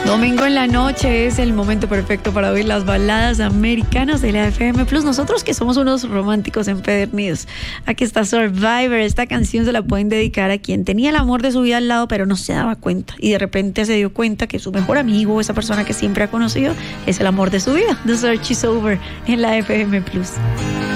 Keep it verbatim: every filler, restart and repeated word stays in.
Domingo en la noche es el momento perfecto para oír las baladas americanas de la F M Plus. Nosotros que somos unos románticos empedernidos. Aquí está Survivor. Esta canción se la pueden dedicar a quien tenía el amor de su vida al lado, pero no se daba cuenta. Y de repente se dio cuenta que su mejor amigo, esa persona que siempre ha conocido, es el amor de su vida. The Search is Over en la F M Plus.